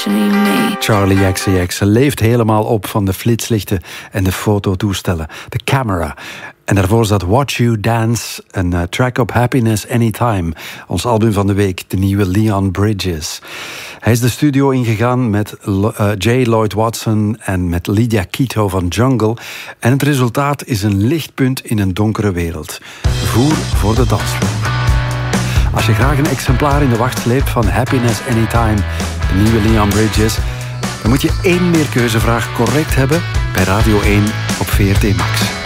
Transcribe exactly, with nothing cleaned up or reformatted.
especially me. Charlie X C X leeft helemaal op van de flitslichten en de fototoestellen. De camera. En daarvoor zat Watch You Dance, een uh, track op Happiness Anytime. Ons album van de week, de nieuwe Leon Bridges. Hij is de studio ingegaan met uh, J. Lloyd Watson en met Lydia Kito van Jungle. En het resultaat is een lichtpunt in een donkere wereld. Voer voor de dansvloer. Als je graag een exemplaar in de wacht sleept van Happiness Anytime, de nieuwe Leon Bridges, dan moet je één meerkeuzevraag correct hebben bij Radio één op V R T Max.